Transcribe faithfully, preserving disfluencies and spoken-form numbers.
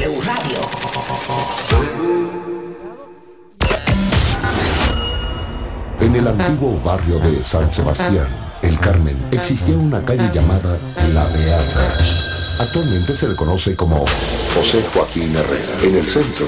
W Radio. En el antiguo barrio de San Sebastián, El Carmen, existía una calle llamada La Beata. Actualmente se le conoce como José Joaquín Herrera. En el centro